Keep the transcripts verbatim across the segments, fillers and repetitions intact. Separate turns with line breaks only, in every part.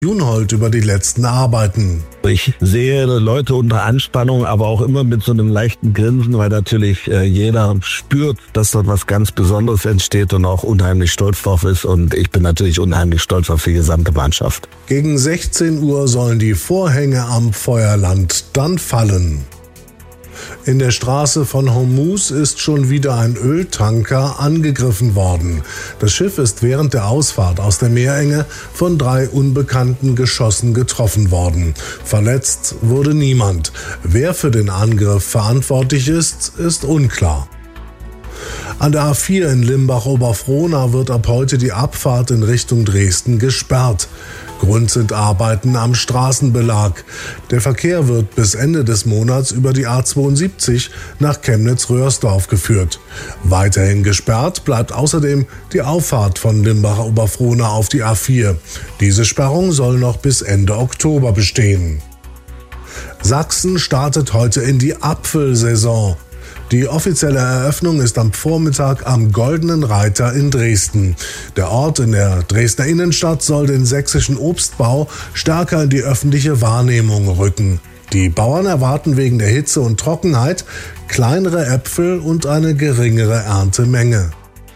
Junhold über die letzten Arbeiten.
Ich sehe Leute unter Anspannung, aber auch immer mit so einem leichten Grinsen, weil natürlich äh, jeder spürt, dass dort was ganz Besonderes entsteht und auch unheimlich stolz drauf ist. Und ich bin natürlich unheimlich stolz auf die gesamte Mannschaft.
Gegen sechzehn Uhr sollen die Vorhänge am Feuerland dann fallen. In der Straße von Hormuz ist schon wieder ein Öltanker angegriffen worden. Das Schiff ist während der Ausfahrt aus der Meerenge von drei unbekannten Geschossen getroffen worden. Verletzt wurde niemand. Wer für den Angriff verantwortlich ist, ist unklar. An der A vier in Limbach-Oberfrohna wird ab heute die Abfahrt in Richtung Dresden gesperrt. Grund sind Arbeiten am Straßenbelag. Der Verkehr wird bis Ende des Monats über die A zweiundsiebzig nach Chemnitz-Röhrsdorf geführt. Weiterhin gesperrt bleibt außerdem die Auffahrt von Limbach-Oberfrohna auf die A vier. Diese Sperrung soll noch bis Ende Oktober bestehen. Sachsen startet heute in die Apfelsaison. Die offizielle Eröffnung ist am Vormittag am Goldenen Reiter in Dresden. Der Ort in der Dresdner Innenstadt soll den sächsischen Obstbau stärker in die öffentliche Wahrnehmung rücken. Die Bauern erwarten wegen der Hitze und Trockenheit kleinere Äpfel und eine geringere Erntemenge.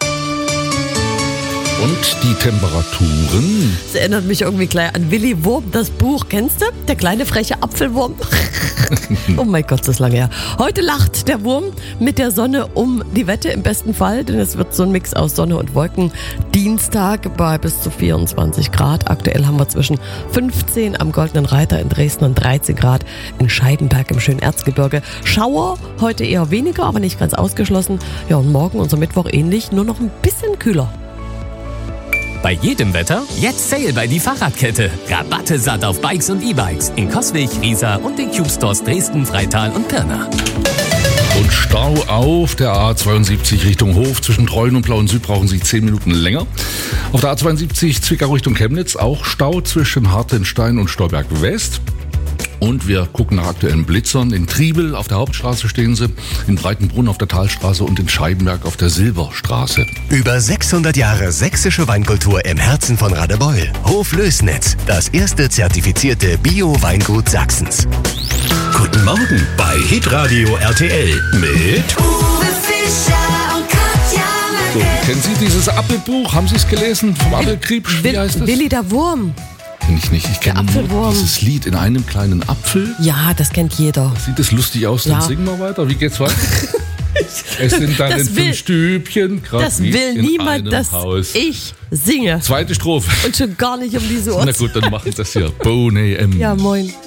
Und die Temperaturen?
Das erinnert mich irgendwie gleich an Willi Wurm, das Buch. Kennst du? Der kleine freche Apfelwurm. Oh mein Gott, das ist lange her. Heute lacht der Wurm mit der Sonne um die Wette im besten Fall, denn es wird so ein Mix aus Sonne und Wolken. Dienstag bei bis zu vierundzwanzig Grad. Aktuell haben wir zwischen fünfzehn am Goldenen Reiter in Dresden und dreizehn Grad in Scheibenberg im schönen Erzgebirge. Schauer heute eher weniger, aber nicht ganz ausgeschlossen. Ja, und morgen, unser Mittwoch ähnlich, nur noch ein bisschen kühler.
Bei jedem Wetter jetzt Sale bei die Fahrradkette. Rabatte satt auf Bikes und E-Bikes in Coswig, Riesa und den Cube Stores Dresden, Freital und Pirna.
Und Stau auf der A zweiundsiebzig Richtung Hof. Zwischen Treuen und Blauen Süd brauchen Sie zehn Minuten länger. Auf der A zweiundsiebzig Zwickau Richtung Chemnitz auch Stau zwischen Hartenstein und Stolberg West. Und wir gucken nach aktuellen Blitzern. In Triebel auf der Hauptstraße stehen sie, in Breitenbrunn auf der Talstraße und in Scheibenberg auf der Silberstraße.
Über sechshundert Jahre sächsische Weinkultur im Herzen von Radebeul. Hof Lößnitz, das erste zertifizierte Bio-Weingut Sachsens.
Guten Morgen bei Hitradio R T L mit
Uwe Fischer und Katja
So, kennen Sie dieses Apfelbuch? Haben Sie es gelesen? Vom Apfelkrieg? Wie heißt es?
Willi der Wurm.
Kenn ich nicht. Ich kenne nur
Apfelwurm.
dieses Lied in einem kleinen Apfel.
Ja, das kennt jeder.
Sieht das lustig aus? Dann
Ja.
singen wir weiter. Wie geht's weiter? Es sind dann
Das
in
will-
fünf Stübchen, grad
Das
wie
will
in
niemand,
einem
dass
Haus.
ich singe.
Zweite Strophe.
Und schon gar nicht um diese Uhrzeit.
Na gut, dann machen wir das hier. Boney M.
Ja, moin.